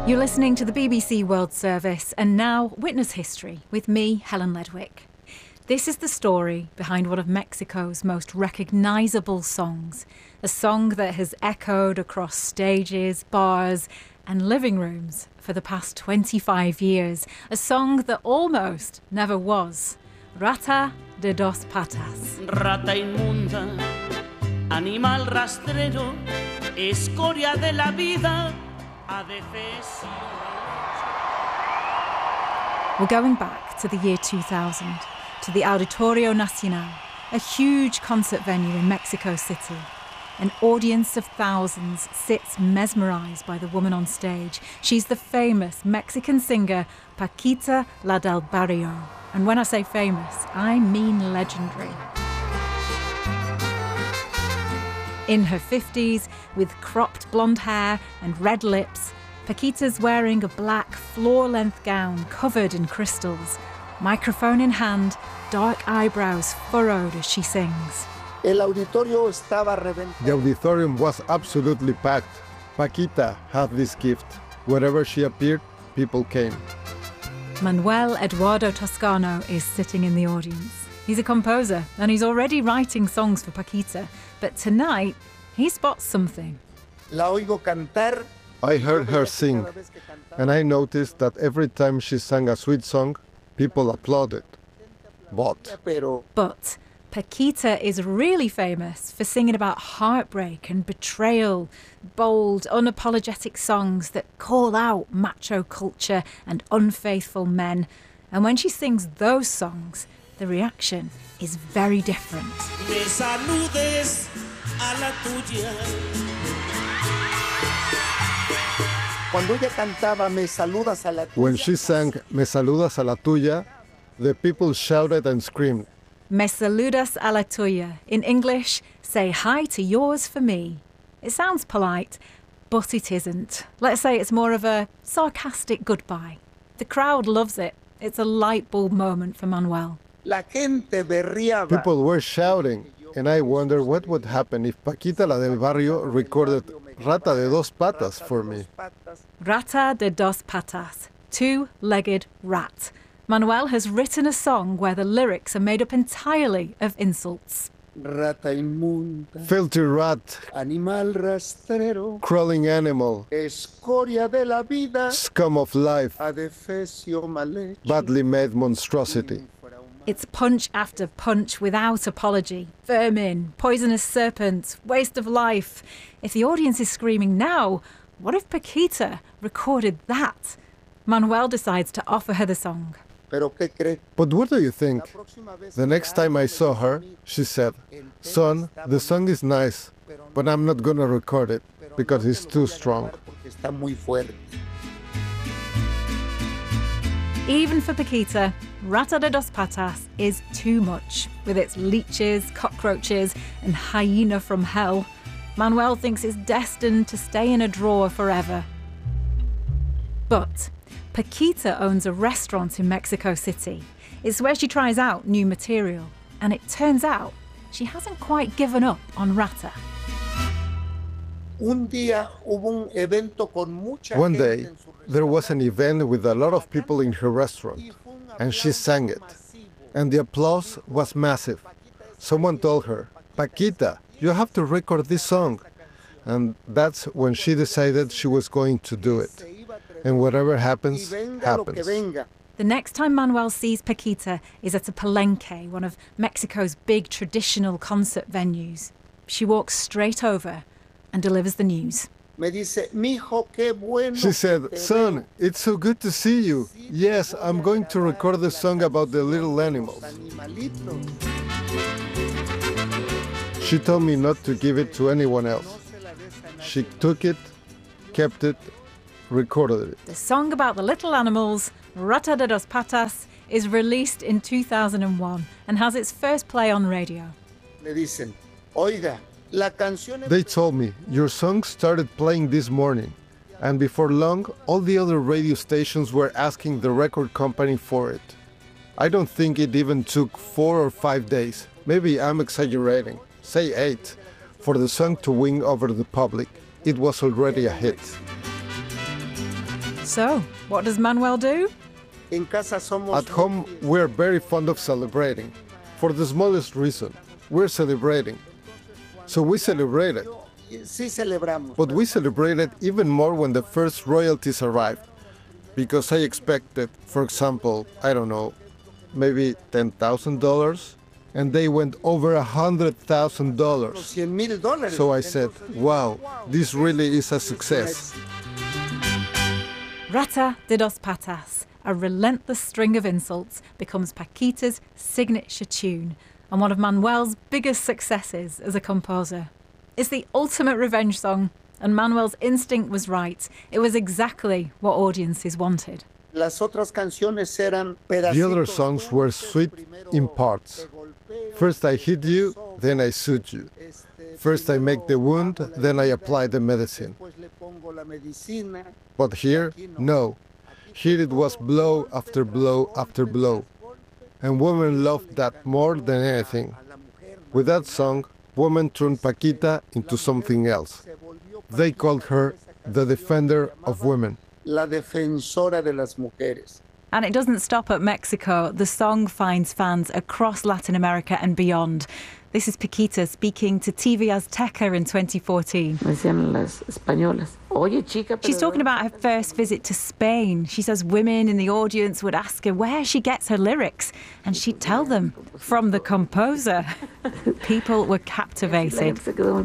You're listening to the BBC World Service and now Witness History with me, Helen Ledwick. This is the story behind one of Mexico's most recognisable songs, a song that has echoed across stages, bars and living rooms for the past 25 years, a song that almost never was. Rata de dos patas. Rata inmunda, animal rastrero, escoria de la vida. We're going back to the year 2000, to the Auditorio Nacional, a huge concert venue in Mexico City. An audience of thousands sits mesmerised by the woman on stage. She's the famous Mexican singer Paquita La del Barrio. And when I say famous, I mean legendary. In her 50s, with cropped blonde hair and red lips, Paquita's wearing a black floor-length gown covered in crystals. Microphone in hand, dark eyebrows furrowed as she sings. The auditorium was absolutely packed. Paquita had this gift. Wherever she appeared, people came. Manuel Eduardo Toscano is sitting in the audience. He's a composer and he's already writing songs for Paquita. But tonight, he spots something. I heard her sing, and I noticed that every time she sang a sweet song, people applauded. But Paquita is really famous for singing about heartbreak and betrayal, bold, unapologetic songs that call out macho culture and unfaithful men. And when she sings those songs, the reaction is very different. When she sang Me saludas a la tuya, the people shouted and screamed. Me saludas a la tuya. In English, say hi to yours for me. It sounds polite, but it isn't. Let's say it's more of a sarcastic goodbye. The crowd loves it. It's a light bulb moment for Manuel. People were shouting, and I wondered what would happen if Paquita La del Barrio recorded Rata de dos patas for me. Rata de dos patas, two-legged rat. Manuel has written a song where the lyrics are made up entirely of insults. Rata inmunda, filthy rat, animal rastrero, crawling animal, escoria de la vida, scum of life, adefesio mal hecho, badly made monstrosity. It's punch after punch without apology. Vermin, poisonous serpent, waste of life. If the audience is screaming now, what if Paquita recorded that? Manuel decides to offer her the song. But what do you think? The next time I saw her, she said, "Son, the song is nice, but I'm not gonna record it because it's too strong." Even for Paquita, Rata de dos patas is too much. With its leeches, cockroaches and hyena from hell, Manuel thinks it's destined to stay in a drawer forever. But Paquita owns a restaurant in Mexico City. It's where she tries out new material. And it turns out she hasn't quite given up on Rata. One day, there was an event with a lot of people in her restaurant, and she sang it. And the applause was massive. Someone told her, "Paquita, you have to record this song." And that's when she decided she was going to do it. And whatever happens, happens. The next time Manuel sees Paquita is at a palenque, one of Mexico's big traditional concert venues. She walks straight over and delivers the news. She said, "Son, it's so good to see you. Yes, I'm going to record the song about the little animals." She told me not to give it to anyone else. She took it, kept it, recorded it. The song about the little animals, Rata de dos patas, is released in 2001 and has its first play on radio. They told me, "Your song started playing this morning." And before long, all the other radio stations were asking the record company for it. I don't think it even took 4 or 5 days. Maybe I'm exaggerating. Say 8. For the song to win over the public, it was already a hit. So, what does Manuel do? At home, we're very fond of celebrating. For the smallest reason, we're celebrating. So we celebrated. But we celebrated even more when the first royalties arrived. Because I expected, for example, I don't know, maybe $10,000, and they went over $100,000. So I said, wow, this really is a success. Rata de dos Patas, a relentless string of insults, becomes Paquita's signature tune and one of Manuel's biggest successes as a composer. It's the ultimate revenge song, and Manuel's instinct was right. It was exactly what audiences wanted. The other songs were sweet in parts. First I hit you, then I soothe you. First I make the wound, then I apply the medicine. But here, no. Here it was blow after blow after blow. And women loved that more than anything. With that song, women turned Paquita into something else. They called her the defender of women. La defensora de las mujeres. And it doesn't stop at Mexico. The song finds fans across Latin America and beyond. This is Paquita speaking to TV Azteca in 2014. She's talking about her first visit to Spain. She says women in the audience would ask her where she gets her lyrics, and she'd tell them, from the composer. People were captivated.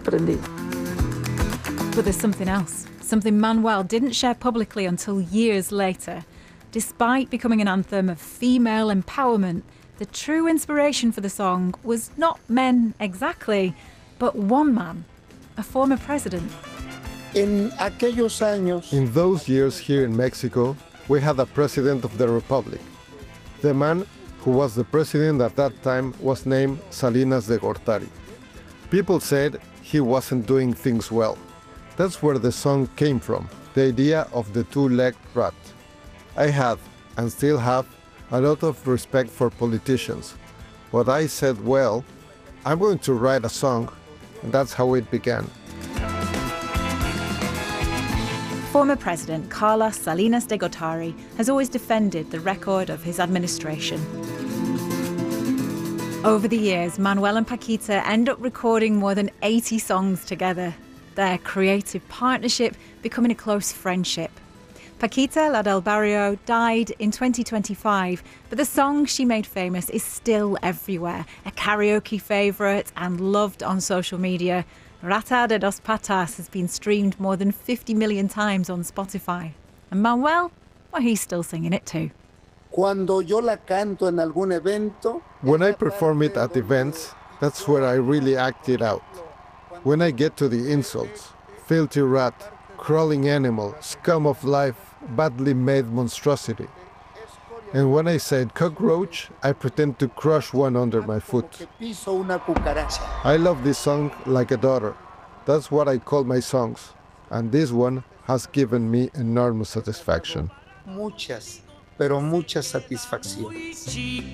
But there's something else, something Manuel didn't share publicly until years later. Despite becoming an anthem of female empowerment, the true inspiration for the song was not men exactly, but one man, a former president. In those years here in Mexico, we had a president of the Republic. The man who was the president at that time was named Salinas de Gortari. People said he wasn't doing things well. That's where the song came from, the idea of the two-legged rat. I had, and still have, a lot of respect for politicians. But I said, well, I'm going to write a song, and that's how it began. Former President Carlos Salinas de Gortari has always defended the record of his administration. Over the years, Manuel and Paquita end up recording more than 80 songs together, their creative partnership becoming a close friendship. Paquita, La del Barrio, died in 2025, but the song she made famous is still everywhere, a karaoke favourite and loved on social media. Rata de dos Patas has been streamed more than 50 million times on Spotify. And Manuel, well, he's still singing it too. When I perform it at events, that's where I really act it out. When I get to the insults, filthy rat, crawling animal, scum of life, badly made monstrosity. And when I said cockroach, I pretend to crush one under my foot. I love this song like a daughter. That's what I call my songs. And this one has given me enormous satisfaction. Muchas, pero muchas satisfacciones.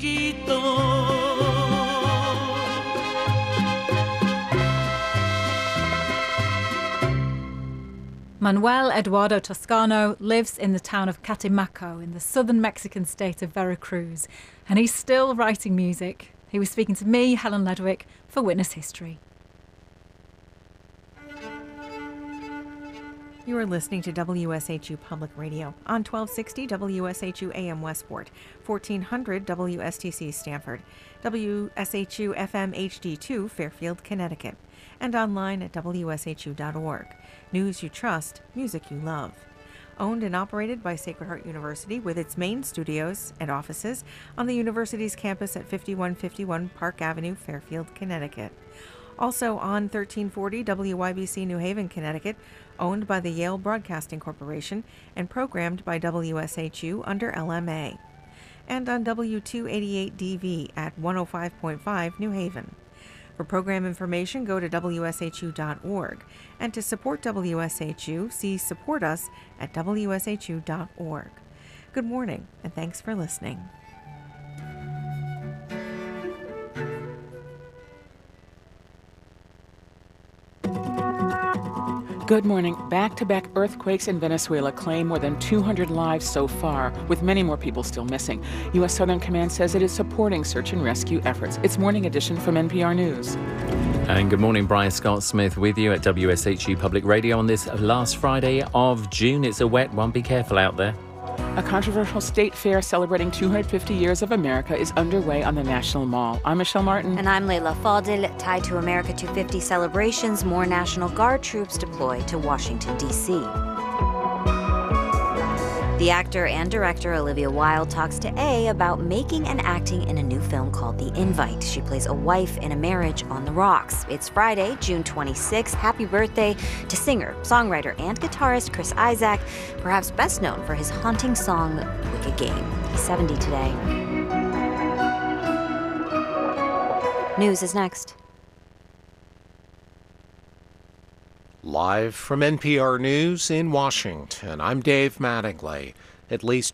Manuel Eduardo Toscano lives in the town of Catemaco in the southern Mexican state of Veracruz, and he's still writing music. He was speaking to me, Helen Ledwick, for Witness History. You are listening to WSHU Public Radio on 1260 WSHU AM Westport, 1400 WSTC Stanford, WSHU FM HD2 Fairfield, Connecticut, and online at WSHU.org. News you trust, music you love. Owned and operated by Sacred Heart University with its main studios and offices on the university's campus at 5151 Park Avenue, Fairfield, Connecticut. Also on 1340 WYBC New Haven, Connecticut, owned by the Yale Broadcasting Corporation and programmed by WSHU under LMA. And on W288DV at 105.5 New Haven. For program information, go to WSHU.org. And to support WSHU, see Support Us at WSHU.org. Good morning, and thanks for listening. Good morning. Back-to-back earthquakes in Venezuela claim more than 200 lives so far, with many more people still missing. U.S. Southern Command says it is supporting search and rescue efforts. It's Morning Edition from NPR News. And good morning, Brian Scott Smith with you at WSHU Public Radio on this last Friday of June. It's a wet one. Be careful out there. A controversial state fair celebrating 250 years of America is underway on the National Mall. I'm Michelle Martin. And I'm Leila Fadil. Tied to America 250 celebrations, more National Guard troops deploy to Washington, D.C. The actor and director Olivia Wilde talks to A about making and acting in a new film called The Invite. She plays a wife in a marriage on the rocks. It's Friday, June 26th. Happy birthday to singer, songwriter, and guitarist Chris Isaak, perhaps best known for his haunting song, Wicked Game. He's 70 today. News is next. Live from NPR News in Washington, I'm Dave Mattingly. At least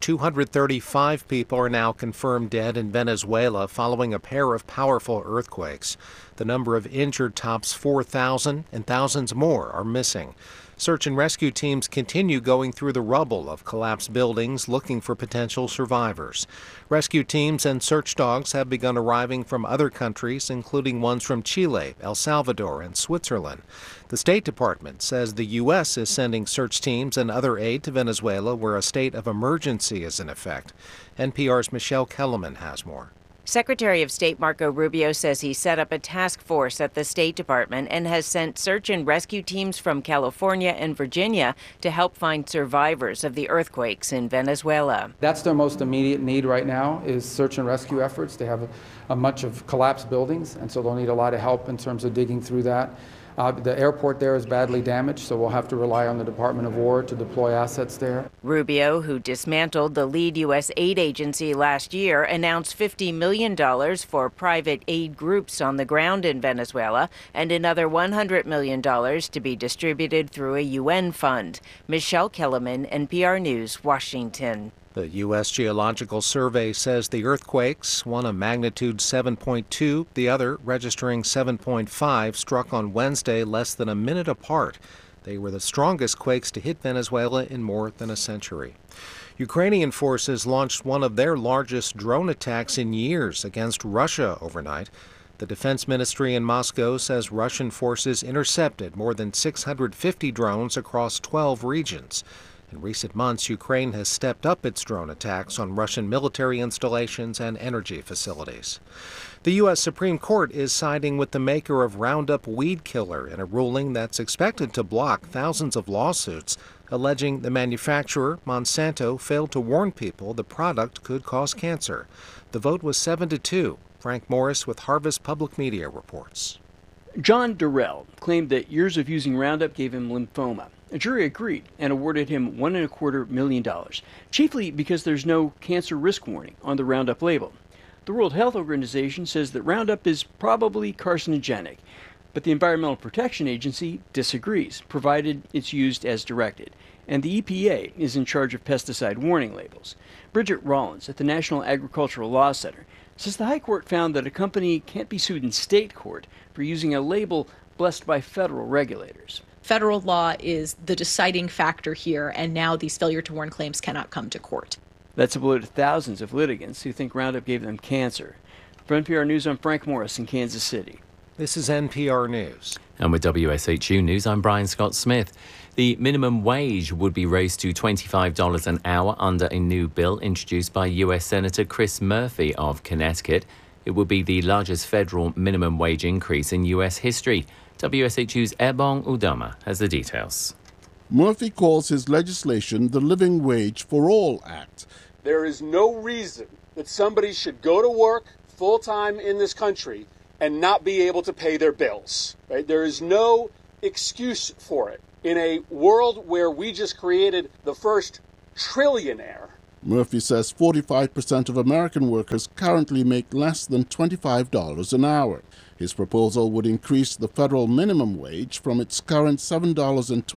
235 people are now confirmed dead in Venezuela following a pair of powerful earthquakes. The number of injured tops 4,000 and thousands more are missing. Search and rescue teams continue going through the rubble of collapsed buildings looking for potential survivors. Rescue teams and search dogs have begun arriving from other countries, including ones from Chile, El Salvador, and Switzerland. The State Department says the U.S. is sending search teams and other aid to Venezuela, where a state of emergency is in effect. NPR's Michelle Kellerman has more. Secretary of State Marco Rubio says he set up a task force at the State Department and has sent search and rescue teams from California and Virginia to help find survivors of the earthquakes in Venezuela. That's their most immediate need right now is search and rescue efforts. They have a bunch of collapsed buildings, and so they'll need a lot of help in terms of digging through that. The airport there is badly damaged, so we'll have to rely on the Department of War to deploy assets there. Rubio, who dismantled the lead U.S. aid agency last year, announced $50 million for private aid groups on the ground in Venezuela and another $100 million to be distributed through a UN fund. Michelle Kellerman, NPR News, Washington. The U.S. Geological Survey says the earthquakes, one a magnitude 7.2, the other registering 7.5, struck on Wednesday less than a minute apart. They were the strongest quakes to hit Venezuela in more than a century. Ukrainian forces launched one of their largest drone attacks in years against Russia overnight. The Defense Ministry in Moscow says Russian forces intercepted more than 650 drones across 12 regions. In recent months, Ukraine has stepped up its drone attacks on Russian military installations and energy facilities. The U.S. Supreme Court is siding with the maker of Roundup weed killer in a ruling that's expected to block thousands of lawsuits alleging the manufacturer, Monsanto, failed to warn people the product could cause cancer. The vote was 7-2. Frank Morris with Harvest Public Media reports. John Durrell claimed that years of using Roundup gave him lymphoma. A jury agreed and awarded him $1.25 million, chiefly because there's no cancer risk warning on the Roundup label. The World Health Organization says that Roundup is probably carcinogenic, but the Environmental Protection Agency disagrees, provided it's used as directed. And the EPA is in charge of pesticide warning labels. Bridget Rollins at the National Agricultural Law Center says the High Court found that a company can't be sued in state court for using a label blessed by federal regulators. Federal law is the deciding factor here, and now these failure to warn claims cannot come to court. That's a blow to thousands of litigants who think Roundup gave them cancer. For NPR News, I'm Frank Morris in Kansas City. This is NPR News. And with WSHU News, I'm Brian Scott Smith. The minimum wage would be raised to $25 an hour under a new bill introduced by U.S. Senator Chris Murphy of Connecticut. It would be the largest federal minimum wage increase in U.S. history. WSHU's Ebong Udoma has the details. Murphy calls his legislation the Living Wage for All Act. There is no reason that somebody should go to work full-time in this country and not be able to pay their bills. Right? There is no excuse for it. In a world where we just created the first trillionaire. Murphy says 45% of American workers currently make less than $25 an hour. His proposal would increase the federal minimum wage from its current $7.20.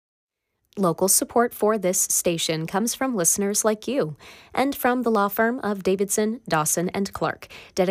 Local support for this station comes from listeners like you and from the law firm of Davidson, Dawson, and Clark, dedicated